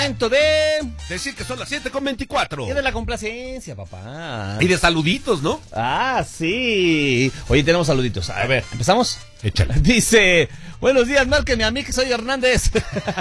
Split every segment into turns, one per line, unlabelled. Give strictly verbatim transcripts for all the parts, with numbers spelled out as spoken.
Momento de
decir que son las siete con veinticuatro.
Y de la complacencia, papá.
Y de saluditos, ¿no?
Ah, sí. Oye, tenemos saluditos. A ver, ¿empezamos?
Échale.
Dice, buenos días, márquenme a mí que soy Hernández.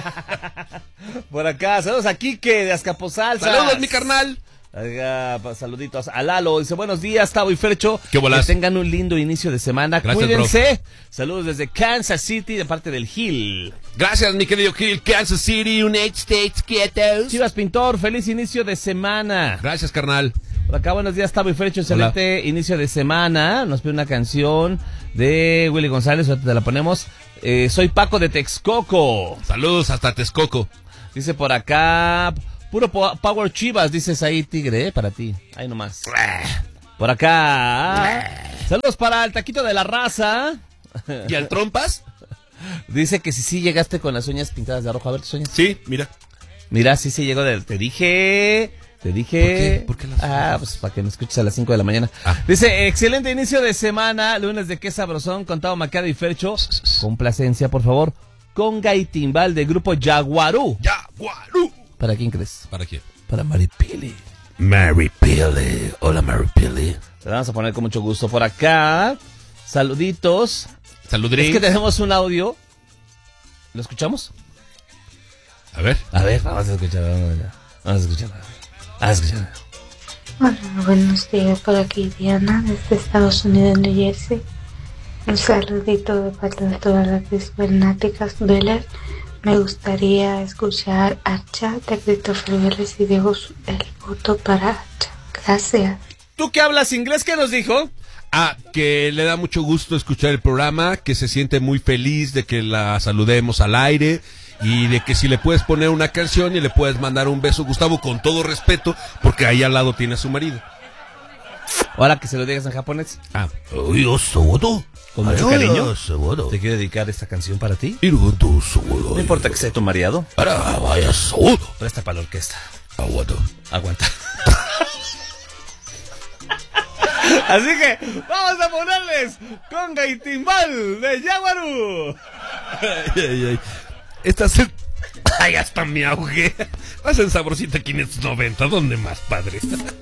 Por acá, saludos a Quique de Azcapotzalco.
Saludos, mi carnal.
Oiga, saluditos a Lalo. Dice, buenos días, Tavo y Fercho.
¿Qué bolas?
Que tengan un lindo inicio de semana.
Gracias,
Cuídense.
bro.
Saludos desde Kansas City, de parte del Gil.
Gracias, mi querido Gil. Kansas City, United States, quietos.
Chivas Pintor, feliz inicio de semana.
Gracias, carnal.
Por acá, buenos días, Tavo y Fercho. Excelente Hola. Inicio de semana. Nos pide una canción de Willy González. Ahorita te la ponemos. Eh, soy Paco de Texcoco.
Saludos hasta Texcoco.
Dice por acá, puro po Power Chivas, dices ahí, tigre, ¿eh? Para ti. Ahí nomás. Por acá. Saludos para el Taquito de la Raza.
¿Y al Trompas?
Dice que si sí llegaste con las uñas pintadas de rojo. A ver tus uñas.
Sí, mira.
Mira, sí, sí llegó de... Te dije... Te dije...
¿Por qué? ¿Por qué las
ah, pues para que me escuches a las cinco de la mañana. Ah. Dice, excelente inicio de semana, lunes de Qué Sabrosón, con Tavo Macado y Fercho. Complacencia, por favor. Conga y timbal del grupo Yaguarú.
Yaguarú.
¿Para quién crees?
¿Para quién?
Para Maripili.
Maripili. Hola, Maripili.
Te vamos a poner con mucho gusto por acá. Saluditos.
Saluditos.
Es que tenemos un audio. ¿Lo escuchamos?
A ver.
A ver, vamos a escuchar. Vamos a escuchar. Vamos a escuchar.
Hola, buenos días. Por aquí Diana, desde Estados Unidos, New Jersey. Un saludito de parte de todas las fanáticas Vélez. Me gustaría escuchar Archa de Christopher Vélez y dejo el voto para Archa. Gracias.
¿Tú que hablas inglés? ¿Qué nos dijo?
Ah, que le da mucho gusto escuchar el programa, que se siente muy feliz de que la saludemos al aire y de que si le puedes poner una canción y le puedes mandar un beso, Gustavo, con todo respeto, porque ahí al lado tiene a su marido.
Ahora que se lo digas en japonés.
Ah, yo soy
con mucho cariño. Te quiero dedicar esta canción para ti. No importa que sea tu marido. Presta para la orquesta.
Aguanta.
Aguanta. Así que vamos a ponerles Conga y Timbal de Yaguarú.
Ay, ay, ay. Estas... Ay, hasta me ahogué. Hacen sabrosita quinientos noventa. ¿Dónde más, padre?